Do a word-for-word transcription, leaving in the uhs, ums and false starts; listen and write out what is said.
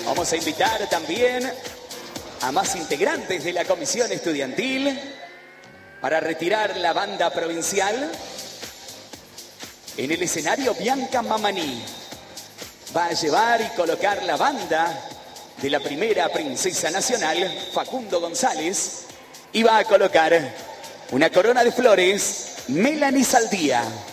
Vamos a invitar también a más integrantes de la comisión estudiantil para retirar la banda provincial. En el escenario, Bianca Mamani va a llevar y colocar la banda de la primera princesa nacional, Facundo González, y va a colocar una corona de flores, Melanie Saldía.